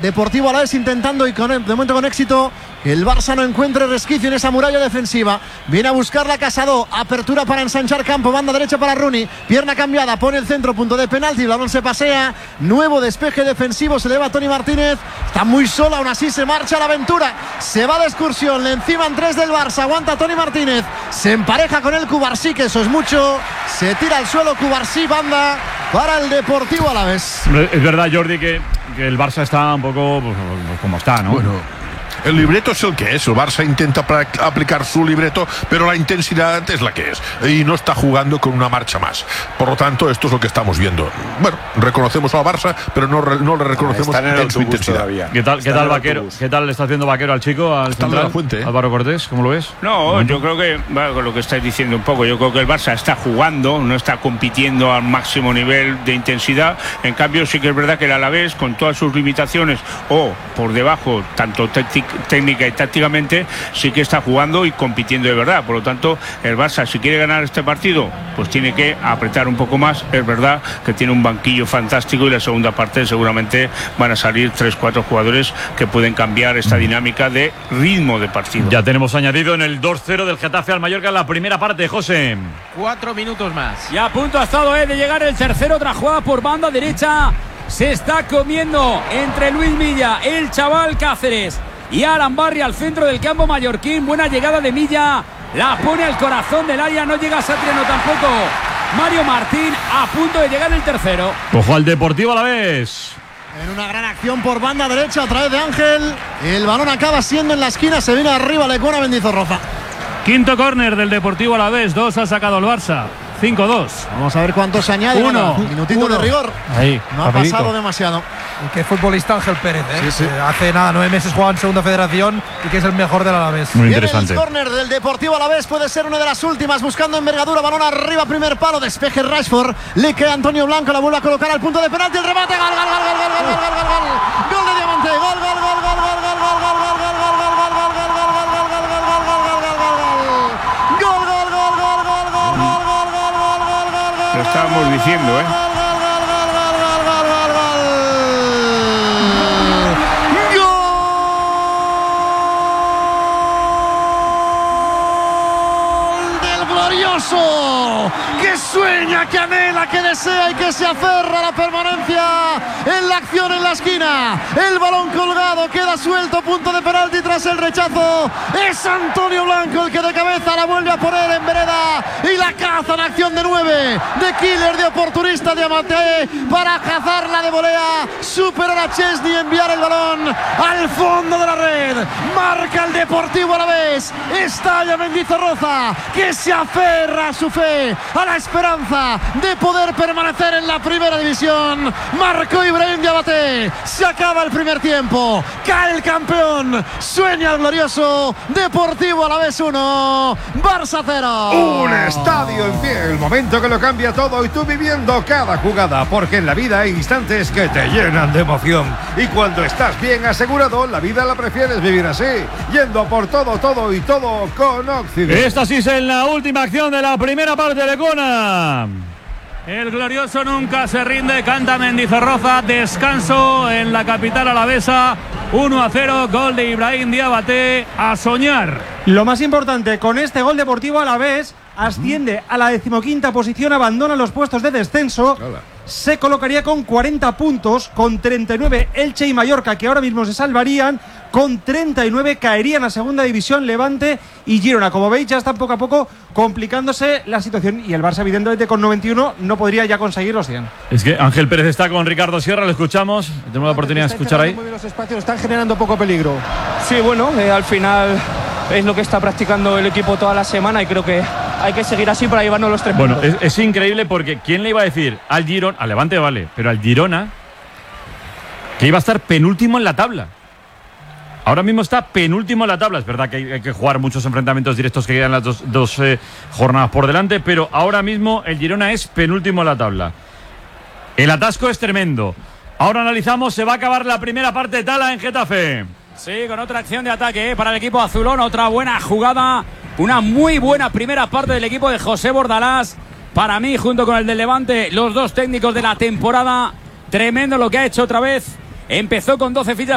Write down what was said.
Deportivo Alavés intentando y de momento con éxito que el Barça no encuentre resquicio en esa muralla defensiva. Viene a buscarla Casado, apertura para ensanchar campo, banda derecha para Rooney, pierna cambiada, pone el centro, punto de penalti, el balón se pasea, nuevo despeje defensivo, se eleva Toni Martínez, está muy sola, aún así se marcha la aventura, se va de excursión, le enciman 3 del Barça, aguanta Toni Martínez, se empareja con el Cubarsí, que eso es mucho, se tira al suelo Cubarsí, banda para el Deportivo Alavés. Es verdad, Jordi, que el Barça está un poco pues, como está, ¿no? Bueno, el libreto es el que es. El Barça intenta aplicar su libreto, pero la intensidad es la que es. Y no está jugando con una marcha más. Por lo tanto, esto es lo que estamos viendo. Bueno, reconocemos al Barça, pero no le reconocemos en su intensidad. Todavía. ¿Qué tal Vaquero? ¿Qué tal le está haciendo Vaquero al chico, al central? La Fuente, Álvaro Cortés, ¿cómo lo ves? No, yo creo que, bueno, con lo que estáis diciendo un poco, yo creo que el Barça está jugando, no está compitiendo al máximo nivel de intensidad. En cambio, sí que es verdad que el Alavés, con todas sus limitaciones o por debajo, tanto técnica y tácticamente, sí que está jugando y compitiendo de verdad. Por lo tanto, el Barça, si quiere ganar este partido, pues tiene que apretar un poco más. Es verdad que tiene un banquillo fantástico y la segunda parte seguramente van a salir 3-4 jugadores que pueden cambiar esta dinámica de ritmo de partido. Ya tenemos añadido en el 2-0 del Getafe al Mallorca en la primera parte, José. 4 minutos más. Y a punto ha estado de llegar el tercero, otra jugada por banda derecha. Se está comiendo entre Luis Milla, el chaval Cáceres y Alan Barry al centro del campo mallorquín. Buena llegada de Milla, la pone al corazón del área, no llega Satriano tampoco. Mario Martín a punto de llegar el tercero. Ojo al Deportivo Alavés. En una gran acción por banda derecha a través de Ángel. El balón acaba siendo en la esquina, se viene arriba Lecuona Mendizorroza. Quinto córner del Deportivo Alavés, 2 ha sacado el Barça. 5-2. Vamos a ver cuánto se añade. 1. Minutito de rigor. Ahí, no ha pasado demasiado. Y qué futbolista Ángel Pérez, ¿eh? Sí. Hace nada, 9 meses jugaba en Segunda Federación y que es el mejor del Alavés. Muy interesante. El córner del Deportivo Alavés puede ser una de las últimas, buscando envergadura, balón arriba, primer palo, despeje Rashford, le queda Antonio Blanco, la vuelve a colocar al punto de penalti, el remate, gol de Diamante, gol Lo estábamos diciendo, ¿eh? Que sueña, que anhela, que desea y que se aferra a la permanencia en la acción en la esquina. El balón colgado, queda suelto, punto de penalti tras el rechazo. Es Antonio Blanco el que de cabeza la vuelve a poner en vereda y la caza en acción de 9, de killer, de oportunista Diamante para cazarla de volea, superar a Chesney, enviar el balón al fondo de la red. Marca el Deportivo Alavés, estalla Mendizorroza, que se aferra a su fe, a la esperanza de poder permanecer en la primera división. Marcó Ibrahim Diabaté, se acaba el primer tiempo, cae el campeón, sueña el glorioso Deportivo Alavés 1, Barça 0. Un estadio en pie, el momento que lo cambia todo y tú viviendo cada jugada, porque en la vida hay instantes que te llenan de emoción y cuando estás bien asegurado, la vida la prefieres vivir así, yendo por todo con Occident. Esta sí es en la última acción de la primera parte de Cona. El glorioso nunca se rinde, canta Mendizorroza. Descanso en la capital alavesa. 1-0, gol de Ibrahim Diabaté. A soñar. Lo más importante, con este gol Deportivo Alavés asciende a la 15ª posición, abandona los puestos de descenso. Hola. Se colocaría con 40 puntos, con 39 Elche y Mallorca, que ahora mismo se salvarían. Con 39 caerían a segunda división Levante y Girona. Como veis, ya está poco a poco complicándose la situación y el Barça, evidentemente, con 91 no podría ya conseguir los 100. Es que Ángel Pérez está con Ricardo Sierra, lo escuchamos. Tenemos la oportunidad de escuchar ahí. Muy bien los espacios, están generando poco peligro. Sí, bueno, al final es lo que está practicando el equipo toda la semana y creo que hay que seguir así para llevarnos los 3 puntos. Bueno, es increíble porque ¿quién le iba a decir al Girona, al Levante vale, pero al Girona, que iba a estar penúltimo en la tabla? Ahora mismo está penúltimo en la tabla. Es verdad que hay que jugar muchos enfrentamientos directos que quedan las dos jornadas por delante, pero ahora mismo el Girona es penúltimo en la tabla. El atasco es tremendo. Ahora analizamos, se va a acabar la primera parte de Tala en Getafe. Sí, con otra acción de ataque para el equipo azulón, otra buena jugada, una muy buena primera parte del equipo de José Bordalás. Para mí, junto con el del Levante, los dos técnicos de la temporada. Tremendo lo que ha hecho otra vez. Empezó con 12 fichas